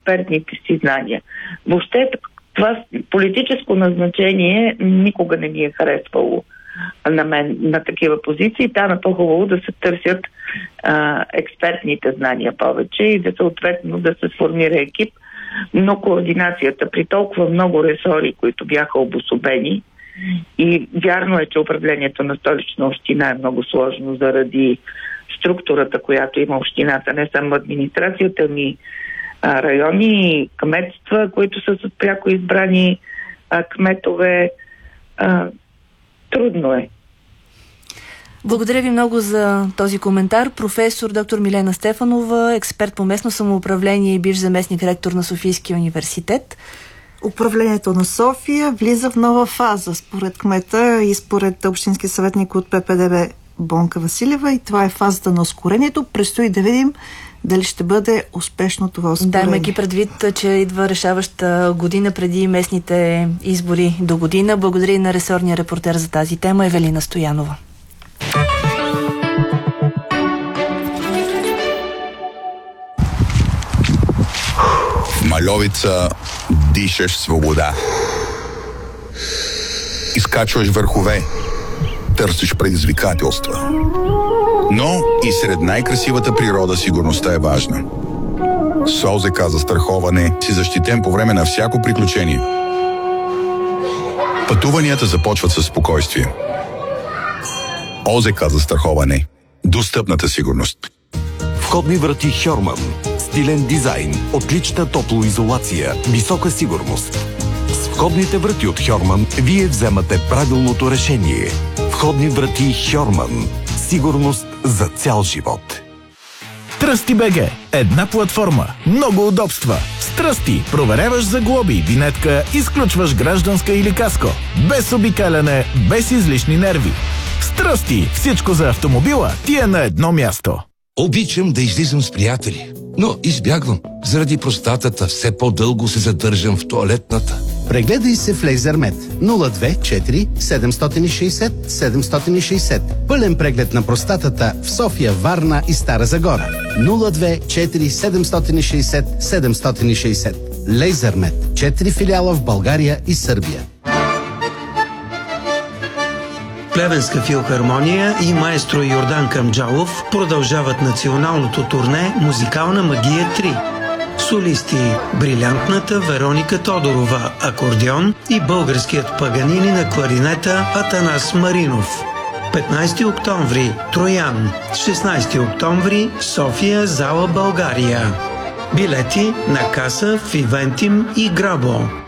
експертните си знания. Въобще това политическо назначение никога не ми е харесвало на мен на такива позиции. Там е по-хубаво да се търсят експертните знания повече и да съответно да се сформира екип, но координацията при толкова много ресори, които бяха обособени, и вярно е, че управлението на Столична община е много сложно заради структурата, която има общината, не само администрацията, ми райони, кметства, които са с пряко избрани кметове. Трудно е. Благодаря ви много за този коментар. Професор доктор Милена Стефанова, експерт по местно самоуправление и бивш заместник ректор на Софийския университет. Управлението на София влиза в нова фаза, според кмета и според общински съветник от ППДБ Бонка Василева, и това е фазата на ускорението. Предстои да видим дали ще бъде успешно това ускорение. Да, имайки предвид, че идва решаваща година преди местните избори до година. Благодаря и на ресорния репортер за тази тема Евелина Стоянова. В Мальовица дишаш свобода. Изкачваш върхове, търсиш предизвикателства. Но и сред най-красивата природа сигурността е важна. С ОЗК застраховане си защитен по време на всяко приключение. Пътуванията започват със спокойствие. ОЗК застраховане. Достъпната сигурност. Входни врати Хьорман. Стилен дизайн, отлична топлоизолация, висока сигурност. С входните врати от Хьорман вие вземате правилното решение. Входни врати Хьорман. Сигурност за цял живот. Тръсти БГ. Една платформа. Много удобства. С Тръсти проверяваш за глоби, винетка, изключваш гражданска или каско. Без обикаляне, без излишни нерви. С Тръсти всичко за автомобила ти е на едно място. Обичам да излизам с приятели, но избягвам. Заради простатата все по-дълго се задържам в тоалетната. Прегледай се в Лейзермед 024 760 760. Пълен преглед на простатата в София, Варна и Стара Загора. 024 760 760. Лейзермед. 4 филиала в България и Сърбия. Плевенска филхармония и маестро Йордан Камджалов продължават националното турне «Музикална магия 3». Солисти брилянтната Вероника Тодорова акордеон и българският Паганини на кларинета Атанас Маринов. 15 октомври Троян, 16 октомври София, зала България. Билети на каса в Ивентим и Грабо.